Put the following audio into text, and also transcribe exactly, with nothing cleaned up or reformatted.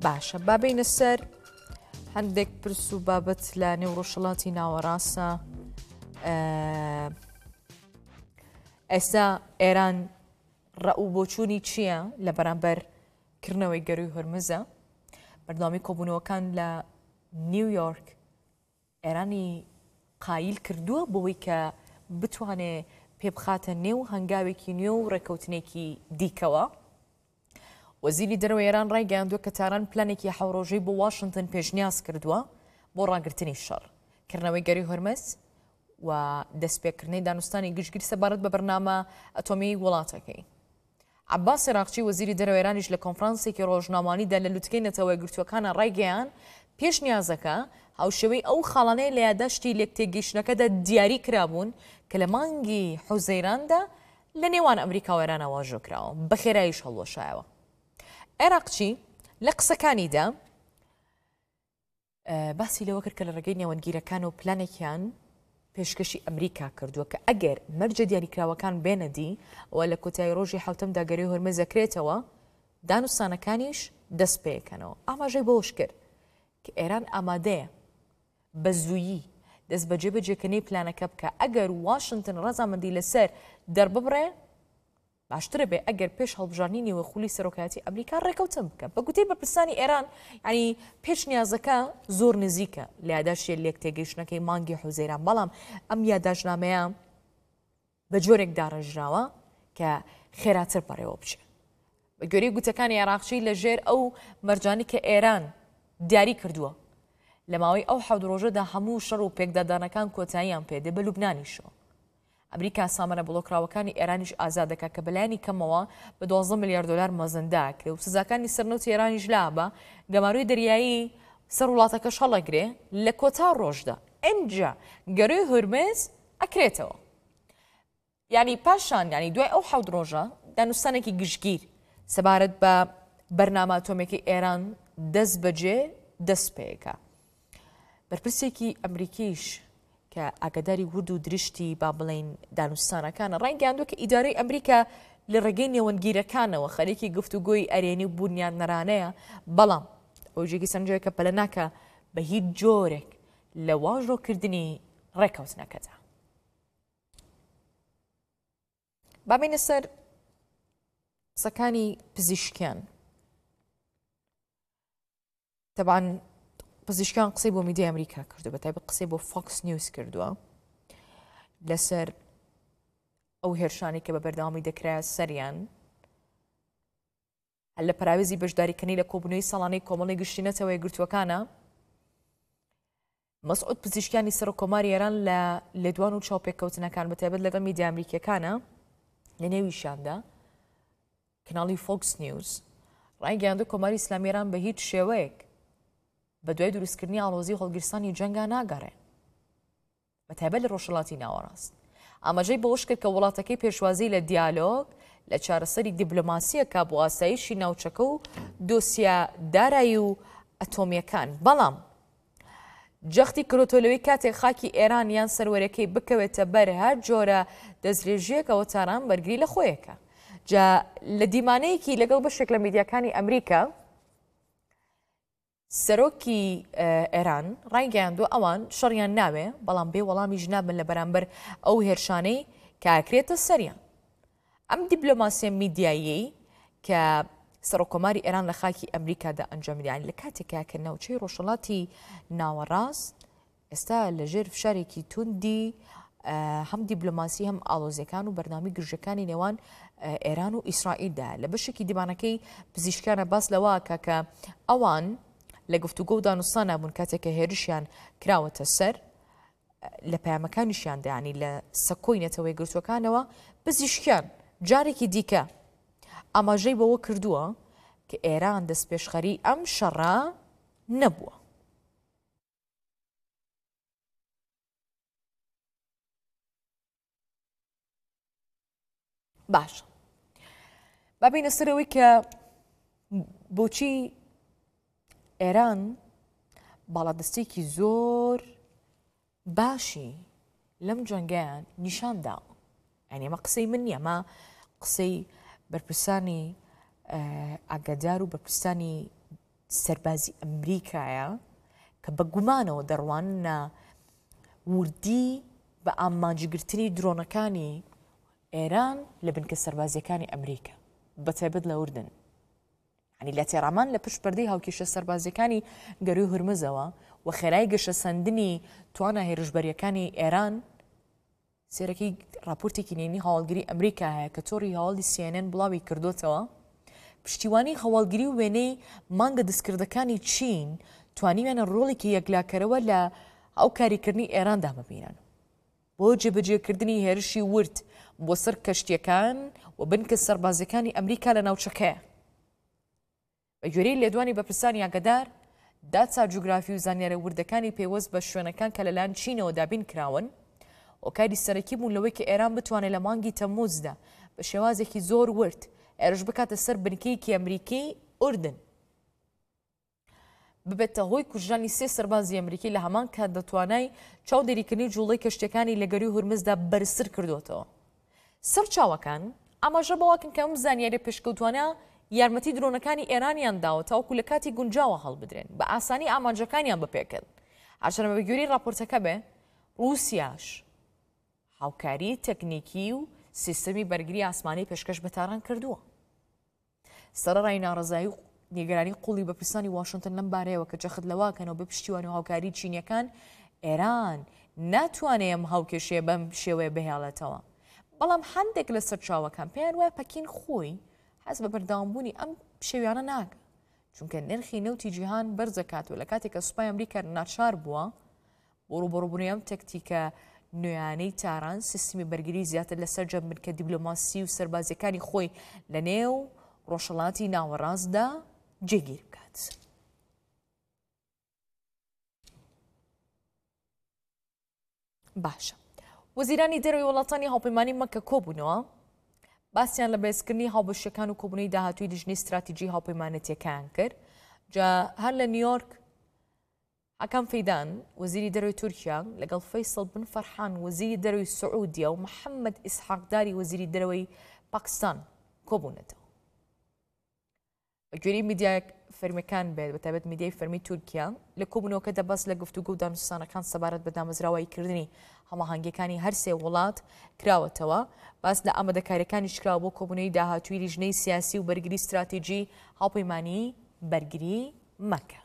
باشە بابینە سەر هەندێک پرس و بابەت لە نێوڕۆژەڵاتی ناوەڕاستە. ئێستا ئێران ڕەؤ بۆچوونی چییە لە بەرامبەر کردنەوەی گەروی هۆرمزە؟ بەردەوامی کۆبوونەوەکان لە نیویۆرک ئێرانی قایل کردووە بۆی کە بتوانێ پێبخاتە نێو هەنگاوێکی نوێ و ڕێکەوتنێکی دیکەوە. وەزیری دەرەوەی ئێران ڕایگەیاندووە کە تاران پلانێکی حەوڕۆژەی بۆ واشنگتن پێشنیاز کردووە بۆ ڕاگررتنی شەڕ کردنەوەی گەری هۆرمز و دەستپێکردنەی دانوستانی گشتگیری سەبارەت بە بەرنامە ئەتۆمی وڵاتەکەی. عەباس عێراقچی وەزیری دەرەوەی ئێرانیش لە کۆنفرانسێکی ڕۆژنامانیدا لە لوتکەی نەتەوەی گرتووەکانە ڕایگەیان پێشنیازەکە هاوشێوەی ئەو خاڵانەیە لە یادداشتی لێکتێگەیشتنەکەدا دیاری کرابوون کە لە مانگی حوزەیراندا لە نێوان ئەمریکا و ئێران واژۆکراوە بە خێراییش هەڵوەشایەوە. عێراقچی لە قسەکانیدا باسی لەوە کرد کە لە ڕێگەی نێوەندگیرەکان و پلانێکیان پێشکەشی ئەمریکا کردووە کە ئەگەر مەرجە دیاریکراوەکان بێنەدی ئەوە لە کۆتایی ڕۆژی حوتەمدا گەری هۆرمز دەکرێتەوە دانوستانەکانیش دەست پێکەنەوە. ئاماژەی بۆش کرد کە ئێران ئامادەیە بە زوویی دەست بەجێ بەجێکردنەی پلانەکە بکە ئەگەر واشنگتن ڕەزامەندی لەسەر دەرببڕێ باشترە بێ ئەگەر پێش هەڵبژارنی نێوەخولی سەرۆکایەتی ئەمریکا ڕێکەوتن بکە. بە گوتەی بەرپرسانی ئێران ینی پێشنیازەکە زۆر نزیکە لە یادداشتی لێک تێگەیشتنەکەی مانگی حوزەیران، بەڵام ئەم یادداشتنامەیە بە جۆرێک داڕێژراوە کە خێراتر پەڕێوە بچێ. بە گوێرەی گوتەکانی عێراقچی لە ژێر ئەو مەرجانی کە ئێران دیاری کردووە لە ماوەی ئەو حەوت ڕۆژەدا هەموو شەڕ و پێکدادانەکان کۆتاییان پێدێ بە لوبنانیشەوە. ئەمریکا سامانە بڵۆکراوەکانی ئێرانیش ئازادەکە کە بەلایانی کەمەوە بە دوازدە ملیار دۆلار مەزەندا کرێ و سزاکانی سەرنەوتی ئێرانیش لابە گەماروی دەریایی سەر وڵاتەکەش هەڵەگرێ لە کۆتا ڕۆژدا ئەنجا گەروی هۆرمز ئەکرێتەوە. ینی پاشان ینی دوای ئەو حەوت ڕۆژە دانوستانێکی گشتگیر سەبارەت بە بەرنامە ئەتۆمێکی ئێران دەست بەجێ دەست پێیەکە. بەرپرسێکی ئەمریکیش کە ئاگاداری ورد و درشتی با بڵین دانوستانەکانە ڕایگەیاندووە کە ئیدارەی ئەمریکا لە ڕێگەی نێوەندگیرەکانەوە خەریکی گفتوگۆی ئەرێنی و بوونیان نەرانەیە، بەڵام ئەوژێکی سنجەیە کە پەلە ناکە بە هیچ جۆرێک لە واژۆکردنی ڕێکەوتنەکەدا. بابینە سەر قسەکانی پزیشکیان. تەبعاً پزیشکان قسەی بۆ میدیای ئەمریکا کردو، بەتایبەت قسەی بۆ فۆکس نیوز کردووە لەسەر ئەو هێرشانی کە بە بەردەوامی دەکرا سەریان لە پراوێزی بەشداریکردنی لە کۆبوونەوەی ساڵانەی کۆمەڵی گشتی نەتەوەی گرتووەکانە. مەسعود پزیشکانی سەر و کۆماری ئێران لە لێدوان و چاوپێککەوتنەکان بەتایبەت لەگەڵ میدیای ئەمریکیەکانە لە نێویشاندا کەناڵی فۆکس نیوز ڕایگەیاندووە کۆماری ئیسلامی ئێران بە هیچ شێوەیەک بە دوای دروستکردنی ئاڵۆزی هەڵگیرستانی جەنگا ناگەڕێ بەتایبەت لە ڕۆژهەڵاتی ناوەڕاست. ئاماژەی بەوەش کرد کە وڵاتەکەی پێشوازی لە دیالۆگ لە چارەسەری دیبلۆماسیەکە بۆ ئاسایشی ناوچەکە و دۆسیە دارایی و ئەتۆمیەکان، بەڵام جەختی کرۆتۆلەوەی کاتێک خاکی ئێران یان سەروەرەکەی بکەوێتە بەر هەر جۆرە دەستدرێژیەکەوە تاران بەرگری لە خۆیەکە. جا لە دیمانەیەکی لەگەڵ بەشێک لە میدیاکانی ئەمریکا سەرۆکی ئێران ڕایگەیاندووە ئەوان شەڕیان ناوێ، بەڵام بێ وەڵامیش نابن لە بەرامبەر ئەو هێرشانەی کاکرێتە سەریان. ئەم دیبلۆماسیە میدیایی کە سەرۆکۆماری ئێران لە خاکی ئەمریکادا ئەنجامدایان لە کاتێکا کە ناوچەی ڕۆژهەڵاتی ناوەڕاست ئێستا لە ژێر فشارێکی توندی هەم دیبلۆماسی هەم ئاڵۆزیەکان و بەرنامی گرژەکانی نێوان ئێران و ئیسرائیلدا. لە بەشێکی دیمانەکەی پزیشکانە باس لەوەکە کە ئەوان لە گفتوگۆ و دانوستان نبوون کاتێککە هێرشیان کراوەتە سەر لە پەیامەکانیشیان دەیانی لە سەکۆی نەتەوەی گرتوەکانەوە پزیشکیان جارێکی دیکە ئاماژەی بەوە کردووە کە ئێران دەست پێشخەری ئەم شەڕە نەبووە. باش بابینە سەرەوەی کە بۆچی ئێران باڵادەستێکی زۆر باشی لەم جەنگیان نیشاندا. یعنی ئەمە قسەی من نییە، ئەمە قسەی بەرپرسانی ئاگادار و بەرپرسانی سەربازی ئەمریکایە کە بە گومانەوە دەڕوانە وردی بە ئامانجگرتنی درۆنەکانی ئێران لە بنکە سەربازیەکانی ئەمریکا بەتایبەت لە وردن. ینی لە تێڕامان لە پشت پەردەی هاوکێشە سەربازیەکانی گەروی هورمزەوە و خێرای گەشە سەندنی توانە هێرشبەریەکانی ئێران سێرەکەی راپۆرتێکی نێنی هەواڵگیری ئەمریکا هەیە کە تۆڕی هەواڵی سی ئێن ئێن بڵاوی کردوتەوە پشتیوانی هەواڵگیری و وێنەی مانگە دەستکردەکانی چین توانیوێنە ڕۆڵێکی یەکلاکەرەوە لە ئەو کاریکردنی ئێراندا ببینن بۆ جێبەجێکردنی هێرشی ورد بۆ سەر کەشتیەکان و بنکە سەربازەکانی ئەمریکا لە ناوچەکەیە. بە گوێرەی لێدوانی بەپرسانی ئاگادار داچا جوگرافی و زانیارە وردەکانی پێوەست بە شوێنەکان کە لەلایەن چینەوە دابین کراون و کاری سەرەکی بوون لەوەی کە ئێران بتوانێت لە مانگی تەمموزدا بە شێوازێکی زۆر ورد ئێرش بکاتە سەر بنکەیەکی ئەمریکی ئوردن ببێتە هۆی کوژرانی سێ سەربازی ئەمریکی لە هەمان کات دەتوانای چاودێریکردنی جوڵەی کەشتەکانی لە گەروی هورمزدا بەرزتر کردوتەوە. سەر چاوەکان ئاماژە بەواکن کە ئەم زانیارە پێشکەوتوانە یارمەتی درۆنەکانی ئێرانیان داوە تاوەکو لە کاتی گونجاوە هەڵبدرێن بە ئاسانی ئامانجەکانیان بپێکن. ئاژەرمە بە گوێرەی راپۆرتەکە بێ رووسیاش هاوکاری تەکنیکی و سیستەمی بەرگری ئاسمانی پێشکەش بە تاران کردووە. سەرەڕای ناڕەزایی و نیگەرانی قوڵی بەپرسانی واشنگتن لەم بارەیەوە کە جەخت لەواکەنەوە بە پشتیوانی و هاوکاری چینیەکان ئێران ناتوانێت ئەم هاوکێشەیە بەم شێوەیە بهێڵێتەوە. بەڵام هەندێک لە سەرچاوەکان پێیان وایە پەکین خۆی حەز بە بەردەوامبوونی ئەم شێویانە ناکە چونکە نرخی نەوتی جیهان بەرزەکات و لە کاتێک کە سوپای ئەمریکا ناچار بووە بۆ ڕوبەڕووبوونی ئەم تەکتیکە نوێیانەی تاران سیستمی بەرگری زیاتر لەسەر جەمبنکە دیبلۆماسی و سەربازیەکانی خۆی لە نێو ڕۆژهەڵاتی ناوەڕاستدا جێگیر بکات. باشە. وەزیرانی دەرەوەی وڵاتانی هاوپەیمانی مەکە کۆبوونەوە باسییان لە بەرزکردنی هاوبەشەکان و کۆبوونەی داهاتووی دژنی استراتیژی هاوپەیمانەتیەکان کرد. جا هەر لە نیویۆرک حەکەم فەیدان وەزیری دەرەوەی تورکیا لەگەڵ فەیسەڵ بن فەرحان وەزیری دەرەوەی سعودیا و محەممەد ئیسحاقداری وەزیری دەرەوەی پاکستان کۆبوونەتەوە. بە گوێرەی میدیای فەرمیەکان بێت بەتایبەت میدیای فەرمی تورکیا لە کۆبوونەوەکە دەبەست لە گفتوگۆ و دانوستانەکان سەبارەت بە دامەزراواییکردنی هەماهەنگیەکانی هەر سێ وڵات کراوەتەوە باس لە ئامادەکاریەکانی شکراوە بۆ کۆبوونەی داهاتووی لیژنەی سیاسی و بەرگری استراتیژی هاوپەیمانی بەرگری مەکە.